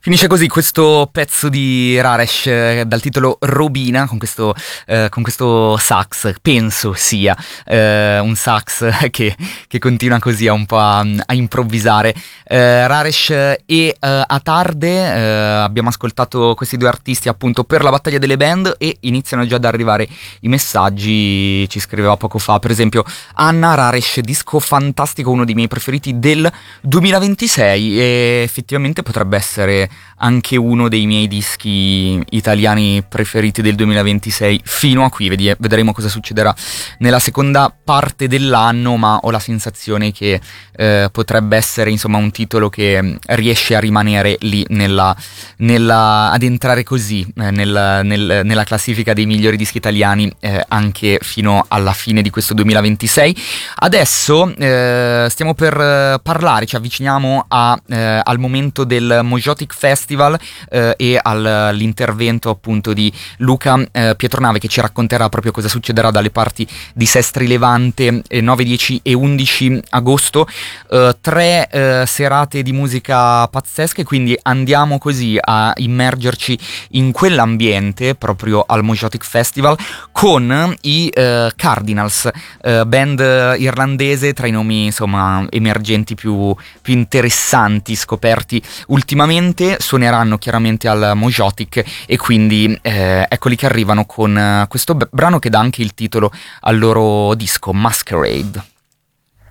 Finisce così questo pezzo di Raresh dal titolo Robina con questo sax, penso sia un sax che continua così un po' a improvvisare. Raresh e Atarde, abbiamo ascoltato questi due artisti appunto per la battaglia delle band e iniziano già ad arrivare i messaggi. Ci scriveva poco fa per esempio Anna: Raresh, disco fantastico, uno dei miei preferiti del 2026, e effettivamente potrebbe essere anche uno dei miei dischi italiani preferiti del 2026 fino a qui. Vedremo cosa succederà nella seconda parte dell'anno, ma ho la sensazione che potrebbe essere insomma un titolo che riesce a rimanere lì ad entrare così nella classifica dei migliori dischi italiani anche fino alla fine di questo 2026. Adesso stiamo per parlare, ci avviciniamo al momento del Mojotic Festival e all'intervento appunto di Luca Pietronave, che ci racconterà proprio cosa succederà dalle parti di Sestri Levante 9, 10 e 11 agosto. Tre serate di musica pazzesche, quindi andiamo così a immergerci in quell'ambiente proprio al Mojotic Festival con i Cardinals, band irlandese tra i nomi insomma emergenti più interessanti scoperti ultimamente. Suoneranno chiaramente al Mojotic e quindi eccoli che arrivano con questo brano che dà anche il titolo al loro disco, Masquerade.